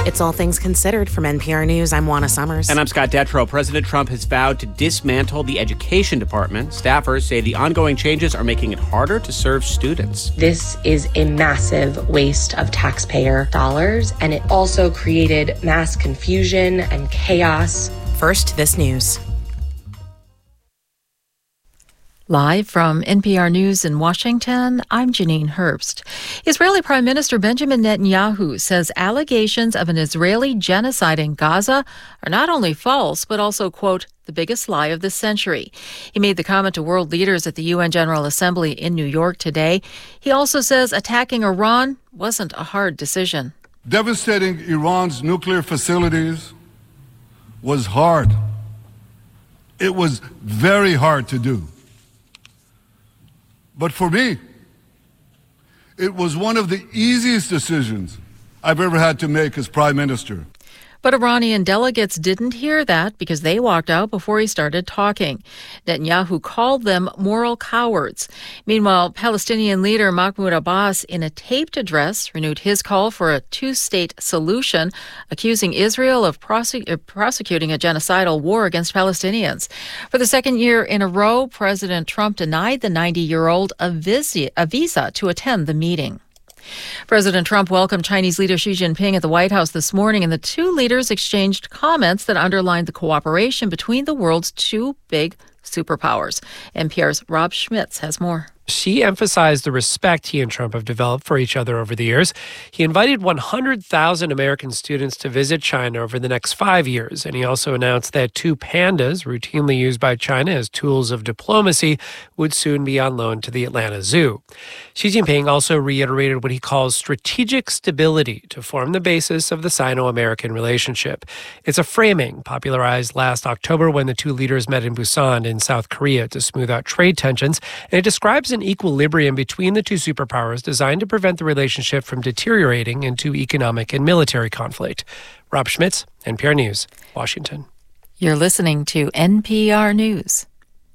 It's All Things Considered from NPR News. I'm Juana Summers. And I'm Scott Detrow. President Trump has vowed to dismantle the education department. Staffers say the ongoing changes are making it harder to serve students. This is a massive waste of taxpayer dollars, and it also created mass confusion and chaos. First, this news. Live from NPR News in Washington, I'm Janine Herbst. Israeli Prime Minister Benjamin Netanyahu says allegations of an Israeli genocide in Gaza are not only false, but also, quote, the biggest lie of the century. He made the comment to world leaders at the UN General Assembly in New York today. He also says attacking Iran wasn't a hard decision. Devastating Iran's nuclear facilities was hard. It was very hard to do. But for me, it was one of the easiest decisions I've ever had to make as prime minister. But Iranian delegates didn't hear that because they walked out before he started talking. Netanyahu called them moral cowards. Meanwhile, Palestinian leader Mahmoud Abbas, in a taped address, renewed his call for a two-state solution, accusing Israel of prosecuting a genocidal war against Palestinians. For the second year in a row, President Trump denied the 90-year-old a visa to attend the meeting. President Trump welcomed Chinese leader Xi Jinping at the White House this morning, and the two leaders exchanged comments that underlined the cooperation between the world's two big superpowers. NPR's Rob Schmitz has more. Xi emphasized the respect he and Trump have developed for each other over the years. He invited 100,000 American students to visit China over the next 5 years, and he also announced that two pandas, routinely used by China as tools of diplomacy, would soon be on loan to the Atlanta Zoo. Xi Jinping also reiterated what he calls strategic stability to form the basis of the Sino-American relationship. It's a framing popularized last October when the two leaders met in Busan in South Korea to smooth out trade tensions, and it describes an equilibrium between the two superpowers designed to prevent the relationship from deteriorating into economic and military conflict. Rob Schmitz, NPR News, Washington. You're listening to NPR News.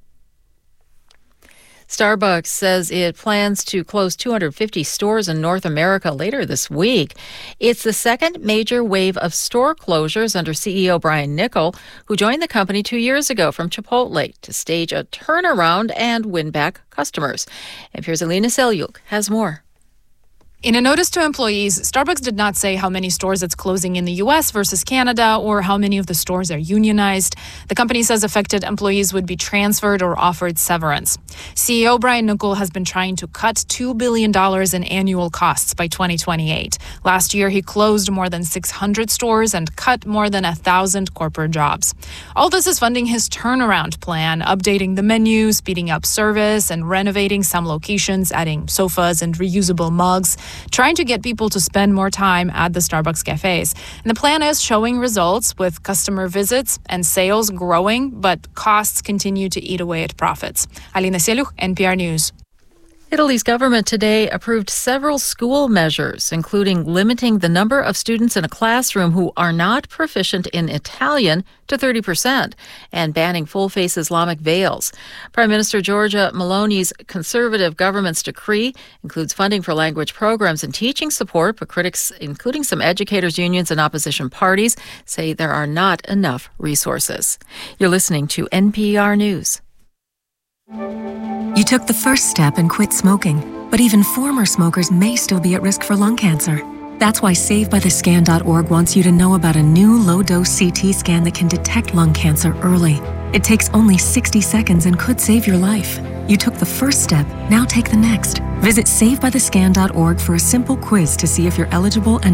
Starbucks says it plans to close 250 stores in North America later this week. It's the second major wave of store closures under CEO Brian Niccol, who joined the company 2 years ago from Chipotle to stage a turnaround and win back customers. NPR's Alina Selyuk has more. In a notice to employees, Starbucks did not say how many stores it's closing in the U.S. versus Canada or how many of the stores are unionized. The company says affected employees would be transferred or offered severance. CEO Brian Niccol has been trying to cut $2 billion in annual costs by 2028. Last year, he closed more than 600 stores and cut more than 1,000 corporate jobs. All this is funding his turnaround plan, updating the menu, speeding up service, and renovating some locations, adding sofas and reusable mugs, trying to get people to spend more time at the Starbucks cafes. And the plan is showing results with customer visits and sales growing, but costs continue to eat away at profits. Alina Selyuk, NPR News. Italy's government today approved several school measures, including limiting the number of students in a classroom who are not proficient in Italian to 30% and banning full-face Islamic veils. Prime Minister Giorgia Meloni's conservative government's decree includes funding for language programs and teaching support, but critics, including some educators' unions and opposition parties, say there are not enough resources. You're listening to NPR News. You took the first step and quit smoking, but even former smokers may still be at risk for lung cancer. That's why SaveByTheScan.org wants you to know about a new low-dose CT scan that can detect lung cancer early. It takes only 60 seconds and could save your life. You took the first step, now take the next. Visit SaveByTheScan.org for a simple quiz to see if you're eligible and